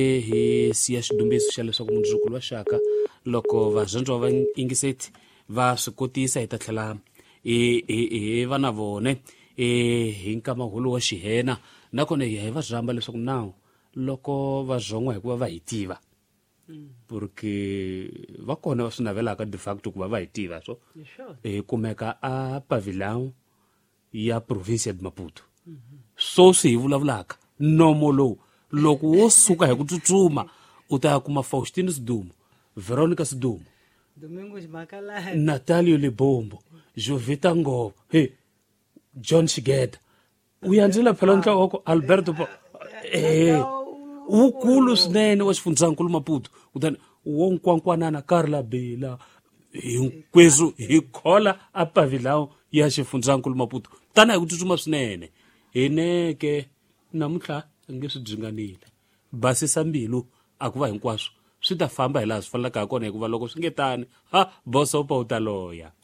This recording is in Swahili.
hi siya xidumbisi xa leswaku mundzuku wa xaka loko vazanjwa va ingiseti va swi kotisa hi ta tlhela va na vone hi nkamahulu wa xihena nakona hi va zamba leswaku nawu loko va zhon'wa hikuva va hi tiva porque va kona va swi navelaka de facto ku va hi tiva so kumeka a pavilhão ya province ya Maputo so swi hi vulavulaka nomo lowu loko wo suka hi ku tsutsuma u ta kuma Faustino Sidumo, Veronica Sidumo, Domingos Makalani, Natalio Lebombo, Jovita Ngova, John Shigeda uyandzela phela nhloko Alberto ukulu swinene wa xifundzakulu Maputo kutani wo nkwankwanana Carla Bela hinkwezu hi khola a pavilhão ya xifundzakulu Maputo tana hi ku tsutsuma swinene hineke namuntlha nge swi byiganile basisa mbilu a ku va hinkwaswo swi ta famba hi laha swi fanelaka ha kona hikuva loko swi nge tani bosopa u ta loya.